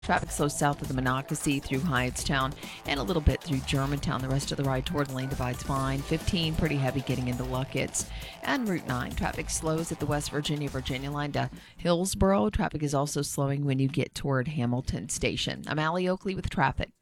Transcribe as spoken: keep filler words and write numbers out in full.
Traffic slows south of the Monocacy through Hyattstown and a little bit through Germantown. The rest of the ride toward the lane divide's fine. fifteen pretty heavy getting into Luckett's. And Route nine, traffic slows at the West Virginia Virginia line to Hillsboro. Traffic is also slowing when you get toward Hamilton Station. I'm Allie Oakley with traffic.